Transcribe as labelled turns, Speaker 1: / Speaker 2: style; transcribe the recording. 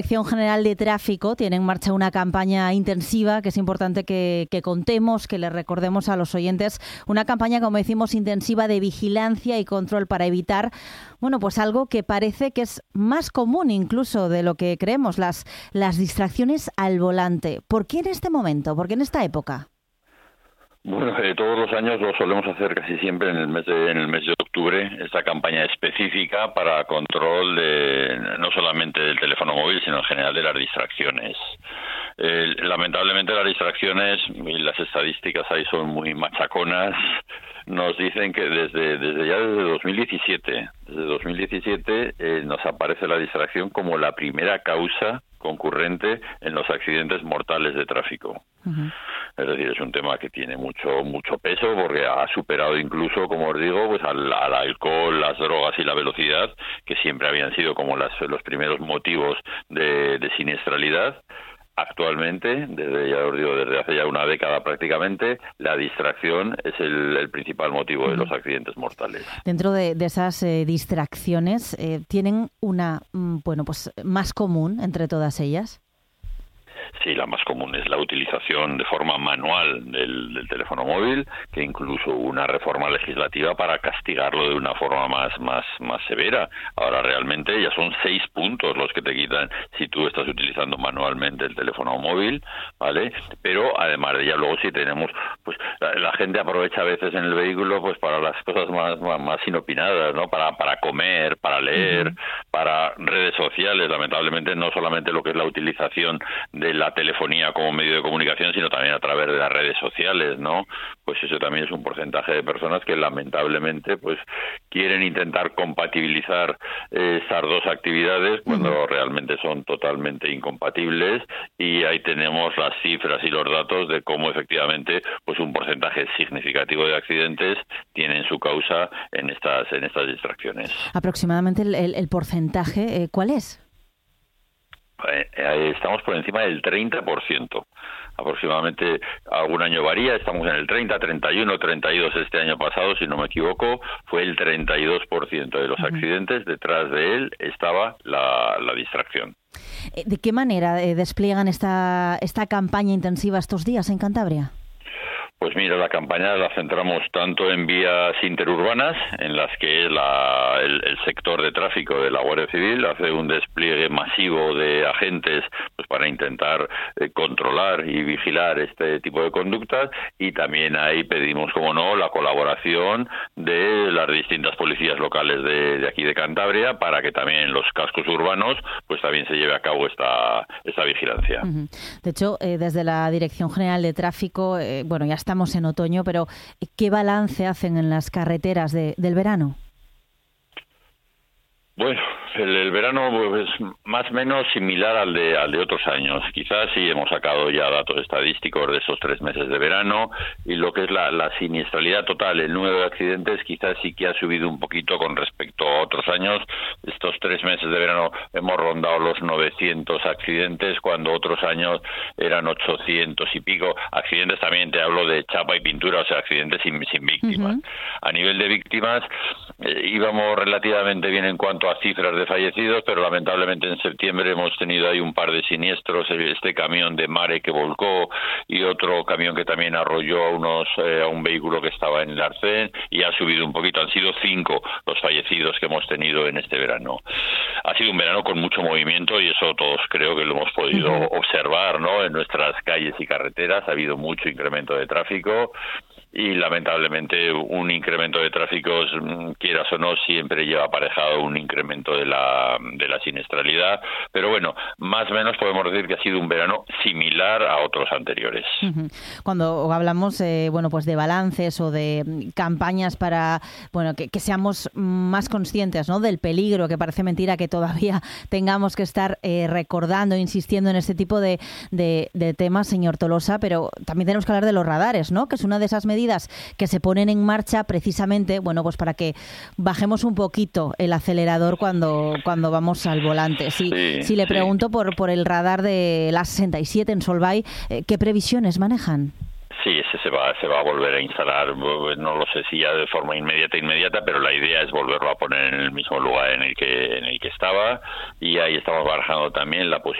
Speaker 1: Dirección General de Tráfico tiene en marcha una campaña intensiva que es importante que contemos, que le recordemos a los oyentes. Una campaña, como decimos, intensiva de vigilancia y control para evitar, bueno, pues algo que parece que es más común incluso de lo que creemos, las distracciones al volante. ¿Por qué en este momento? ¿Por qué en esta época?
Speaker 2: Bueno, todos los años lo solemos hacer casi siempre en el mes de octubre, esta campaña específica para control no solamente del teléfono móvil, sino en general de las distracciones. Lamentablemente las distracciones y las estadísticas ahí son muy machaconas. Nos dicen que desde 2017 nos aparece la distracción como la primera causa concurrente en los accidentes mortales de tráfico. Uh-huh. Es decir, es un tema que tiene mucho peso porque ha superado incluso, como os digo, pues al alcohol, las drogas y la velocidad, que siempre habían sido como los primeros motivos de siniestralidad. Actualmente, desde hace ya una década prácticamente, la distracción es el principal motivo de los accidentes mortales.
Speaker 1: Dentro de esas distracciones, ¿tienen una pues más común entre todas ellas?
Speaker 2: Sí, la más común es la utilización de forma manual del teléfono móvil, que incluso una reforma legislativa para castigarlo de una forma más severa. Ahora realmente ya son 6 puntos los que te quitan si tú estás utilizando manualmente el teléfono móvil, ¿vale? Pero además de ello, luego sí tenemos, pues la gente aprovecha a veces en el vehículo pues para las cosas más inopinadas, ¿no? Para comer, para leer, uh-huh, para redes sociales. Lamentablemente no solamente lo que es la utilización de la telefonía como medio de comunicación, sino también a través de las redes sociales, ¿no? Pues eso también es un porcentaje de personas que lamentablemente pues quieren intentar compatibilizar esas dos actividades cuando realmente son totalmente incompatibles, y ahí tenemos las cifras y los datos de cómo efectivamente pues un porcentaje significativo de accidentes tienen su causa en estas distracciones.
Speaker 1: Aproximadamente el porcentaje, ¿cuál es?
Speaker 2: Estamos por encima del 30%. Aproximadamente algún año varía, estamos en el 30, 31, 32 este año pasado, si no me equivoco, fue el 32% de los accidentes, detrás de él estaba la distracción.
Speaker 1: ¿De qué manera despliegan esta campaña intensiva estos días en Cantabria?
Speaker 2: Pues mira, la campaña la centramos tanto en vías interurbanas, en las que el sector de tráfico de la Guardia Civil hace un despliegue masivo de agentes pues para intentar controlar y vigilar este tipo de conductas, y también ahí pedimos, como no, la colaboración de las distintas policías locales de aquí de Cantabria para que también en los cascos urbanos pues también se lleve a cabo esta vigilancia.
Speaker 1: Uh-huh. De hecho, desde la Dirección General de Tráfico, ya estamos en otoño, pero ¿qué balance hacen en las carreteras del verano?
Speaker 2: Bueno, el verano pues, más o menos similar al de otros años. Quizás sí hemos sacado ya datos estadísticos de esos 3 meses de verano, y lo que es la siniestralidad total, el número de accidentes, quizás sí que ha subido un poquito con respecto a otros años. Estos 3 meses de verano hemos rondado los 900 accidentes, cuando otros años eran 800 y pico. Accidentes también te hablo de chapa y pintura, o sea, accidentes sin víctimas. Uh-huh. A nivel de víctimas íbamos relativamente bien en cuanto a cifras de fallecidos, pero lamentablemente en septiembre hemos tenido ahí un par de siniestros, este camión de Mare que volcó y otro camión que también arrolló a un vehículo que estaba en el Arcén, y ha subido un poquito. Han sido 5 los fallecidos que hemos tenido en este verano. Ha sido un verano con mucho movimiento, y eso todos creo que lo hemos podido observar, ¿no? En nuestras calles y carreteras ha habido mucho incremento de tráfico, y lamentablemente un incremento de tráficos, quieras o no, siempre lleva aparejado un incremento de la siniestralidad, pero bueno, más o menos podemos decir que ha sido un verano similar a otros anteriores.
Speaker 1: Uh-huh. Cuando hablamos pues de balances o de campañas para que seamos más conscientes, ¿no?, del peligro, que parece mentira que todavía tengamos que estar recordando, insistiendo en este tipo de temas, señor Tolosa, pero también tenemos que hablar de los radares, ¿no?, que es una de esas medidas que se ponen en marcha precisamente, pues para que bajemos un poquito el acelerador cuando vamos al volante. Si le pregunto por el radar de la 67 en Solvay, ¿qué previsiones manejan?
Speaker 2: Sí, ese se va a volver a instalar, no lo sé si ya de forma inmediata, pero la idea es volverlo a poner en el mismo lugar en el que estaba, y ahí estamos barajando también la